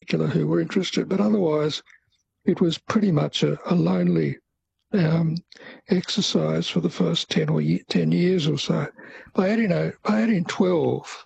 particular who were interested, but otherwise it was pretty much a lonely exercise for the first 10 years or so. By 1812,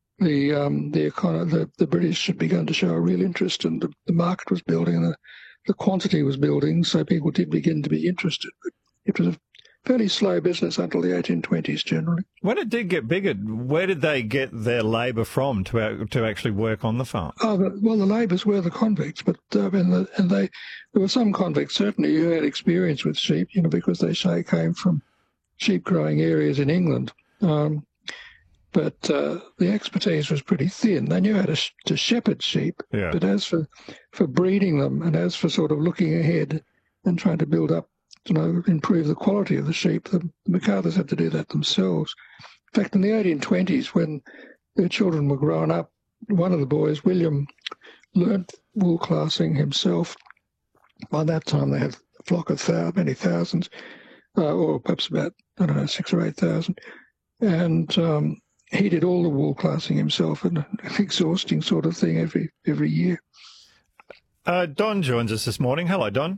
the British had begun to show a real interest, and the market was building, and the quantity was building, so people did begin to be interested. But it was a fairly slow business until the 1820s generally. When it did get bigger, where did they get their labour from to actually work on the farm? Oh, well, the labourers were the convicts, but there were some convicts certainly who had experience with sheep, because they came from sheep growing areas in England. But the expertise was pretty thin. They knew how to shepherd sheep, but as for breeding them and as for sort of looking ahead and trying to build up, improve the quality of the sheep, the McArthurs had to do that themselves. In fact, in the 1820s, when their children were growing up, one of the boys, William, learnt wool classing himself. By that time, they had a flock of many thousands, or perhaps about, 6,000 or 8,000. And he did all the wool classing himself, an exhausting sort of thing every year. Don joins us this morning. Hello, Don.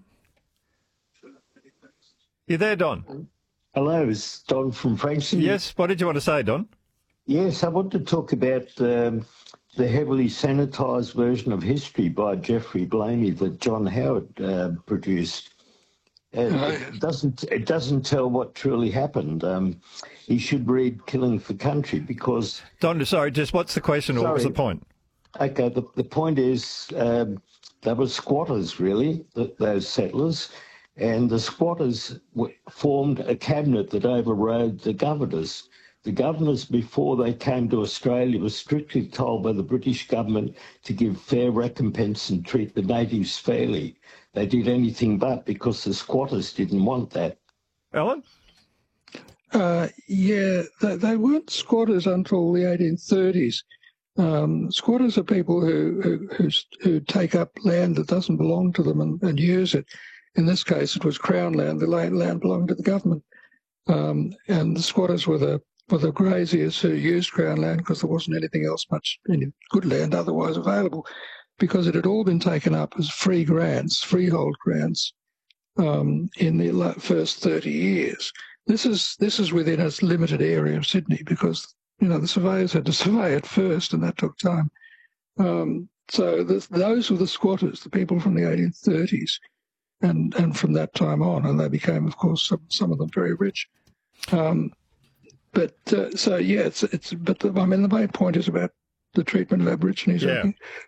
You there, Don? Hello, it's Don from Frankston. Yes, what did you want to say, Don? Yes, I want to talk about the heavily sanitised version of history by Geoffrey Blamey that John Howard produced. It doesn't tell what truly happened. He should read Killing for Country because... Don, sorry, just what's the question or what was the point? Okay, the point is they were squatters, really, those settlers, and the squatters formed a cabinet that overrode the governors. The governors, before they came to Australia, were strictly told by the British government to give fair recompense and treat the natives fairly. They did anything but because the squatters didn't want that. Alan? They weren't squatters until the 1830s. Squatters are people who take up land that doesn't belong to them and use it. In this case, it was Crown land. The land belonged to the government. And the squatters were the graziers who used Crown land because there wasn't anything else any good land otherwise available, because it had all been taken up as freehold grants, in the first 30 years. This is within a limited area of Sydney because, the surveyors had to survey it first, and that took time. So those were the squatters, the people from the 1830s, and from that time on, and they became, of course, some of them very rich. The main point is about the treatment of Aborigines. Yeah.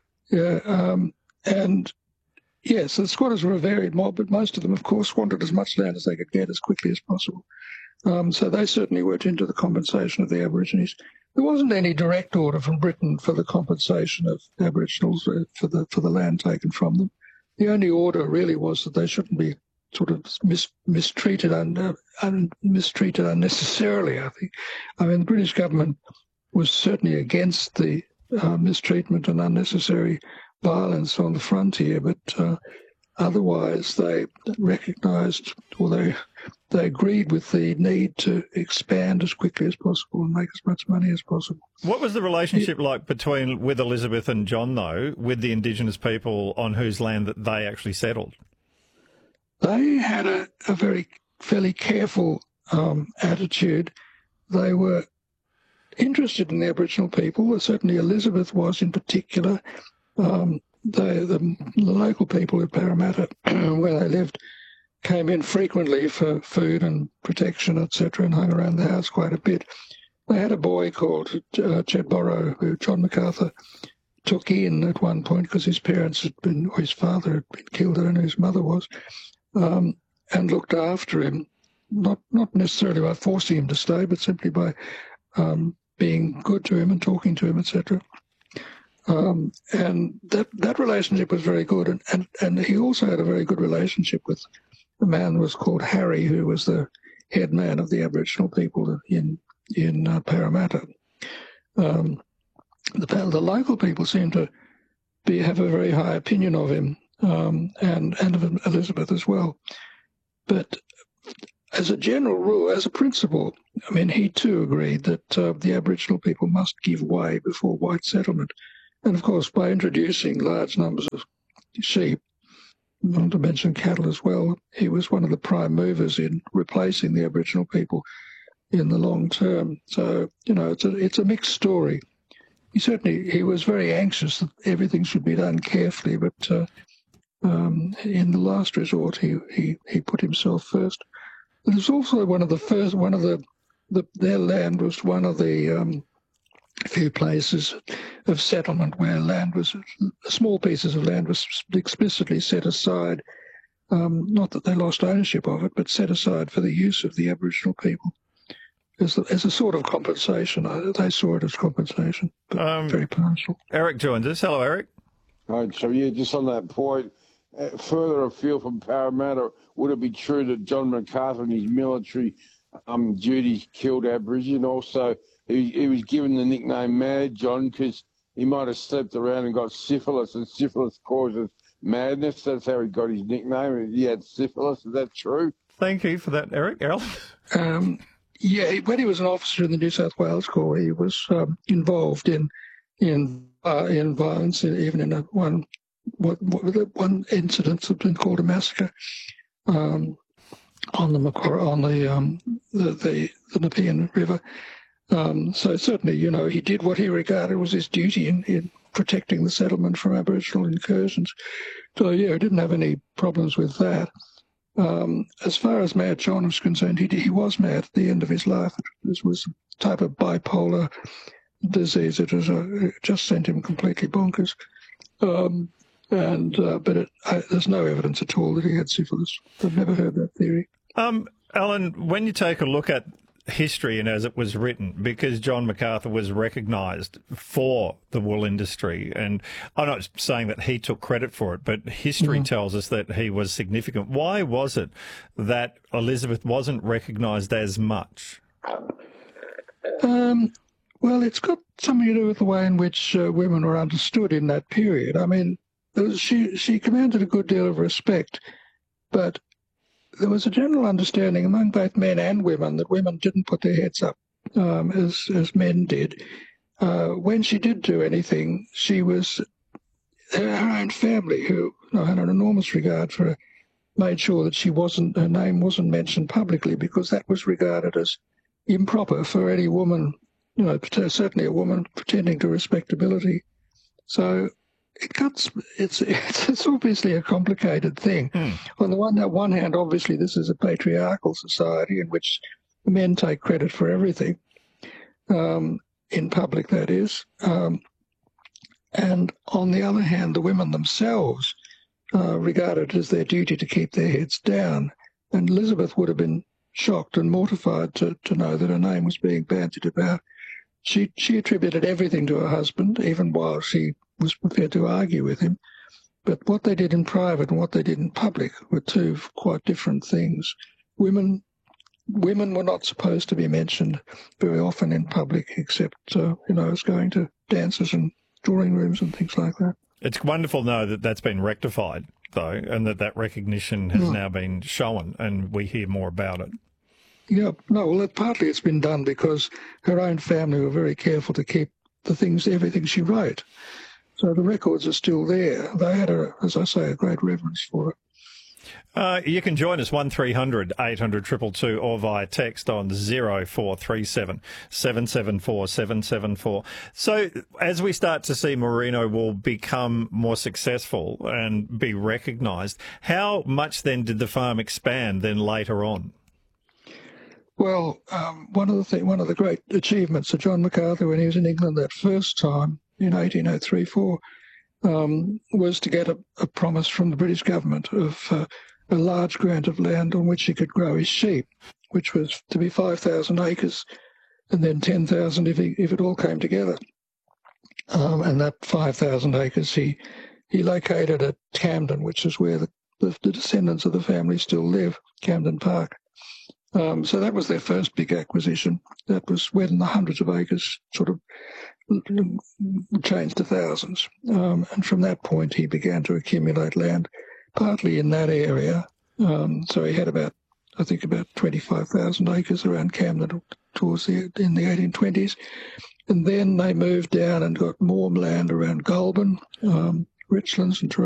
And yes, the squatters were a varied mob, but most of them, of course, wanted as much land as they could get as quickly as possible. So they certainly went into the compensation of the Aborigines. There wasn't any direct order from Britain for the compensation of Aboriginals for the land taken from them. The only order really was that they shouldn't be sort of mistreated unnecessarily, I think. I mean, the British government was certainly against the mistreatment and unnecessary violence on the frontier, but otherwise they recognised, or they agreed with the need to expand as quickly as possible and make as much money as possible. What was the relationship like with Elizabeth and John, though, with the Indigenous people on whose land that they actually settled? They had a fairly careful attitude. They were interested in the Aboriginal people. Certainly Elizabeth was in particular. The local people at Parramatta, where they lived, came in frequently for food and protection, etc., and hung around the house quite a bit. They had a boy called Chet Borrow, who John McArthur took in at one point because his father had been killed, I don't know who his mother was, and looked after him, not necessarily by forcing him to stay, but simply by being good to him and talking to him, etc. And that relationship was very good. And he also had a very good relationship with a man who was called Harry, who was the head man of the Aboriginal people in Parramatta. The local people seem to have a very high opinion of him, and of Elizabeth as well. But as a general rule, as a principle, I mean, he too agreed that the Aboriginal people must give way before white settlement. And of course, by introducing large numbers of sheep, not to mention cattle as well, he was one of the prime movers in replacing the Aboriginal people in the long term. So, it's a mixed story. He was very anxious that everything should be done carefully, but in the last resort, he put himself first. It was also their land was one of the few places of settlement where small pieces of land was explicitly set aside, not that they lost ownership of it, but set aside for the use of the Aboriginal people as a sort of compensation. They saw it as compensation, but very partial. Eric joins us. Hello, Eric. Right, so just on that point, further afield from Parramatta, would it be true that John MacArthur in his military duties killed Aboriginal? Also, he was given the nickname Mad John because he might have slept around and got syphilis, and syphilis causes madness. That's how he got his nickname. He had syphilis. Is that true? Thank you for that, Eric. Errol? Yeah, when he was an officer in the New South Wales Corps, he was involved in violence, even in one incident that's been called a massacre on the Nepean River. So certainly, he did what he regarded was his duty in protecting the settlement from Aboriginal incursions. So yeah, he didn't have any problems with that. As far as Mad John was concerned, he was mad at the end of his life. This was a type of bipolar disease. It just sent him completely bonkers. But there's no evidence at all that he had syphilis. I've never heard that theory. Alan, when you take a look at history and as it was written, because John MacArthur was recognised for the wool industry, and I'm not saying that he took credit for it, but history tells us that he was significant. Why was it that Elizabeth wasn't recognised as much? Well, it's got something to do with the way in which women were understood in that period. I mean, she commanded a good deal of respect, but there was a general understanding among both men and women that women didn't put their heads up as men did. When she did do anything, she was her own family, who had an enormous regard for her, made sure that her name wasn't mentioned publicly, because that was regarded as improper for any woman, certainly a woman pretending to respectability. So it's obviously a complicated thing. On the one hand, obviously this is a patriarchal society in which men take credit for everything, in public, that is. And on the other hand, the women themselves regarded it as their duty to keep their heads down. And Elizabeth would have been shocked and mortified to know that her name was being bandied about. She attributed everything to her husband, even while she was prepared to argue with him. But what they did in private and what they did in public were two quite different things. Women were not supposed to be mentioned very often in public, except, as going to dances and drawing rooms and things like that. It's wonderful to know that that's been rectified, though, and that recognition has now been shown, and we hear more about it. Yeah, no, well, partly it's been done because her own family were very careful to keep everything she wrote. So the records are still there. They had, as I say, a great reverence for it. You can join us 1300 800 222 or via text on 0437 774 774. So as we start to see merino wool become more successful and be recognised, how much then did the farm expand then later on? Well, one of the great achievements of John MacArthur when he was in England that first time in 1803-4 was to get a promise from the British government of a large grant of land on which he could grow his sheep, which was to be 5,000 acres and then 10,000 if it all came together. And that 5,000 acres he located at Camden, which is where the descendants of the family still live, Camden Park. So that was their first big acquisition. That was when the hundreds of acres sort of changed to thousands. And from that point, he began to accumulate land, partly in that area. So he had about 25,000 acres around Camden in the 1820s. And then they moved down and got more land around Goulburn, Richlands and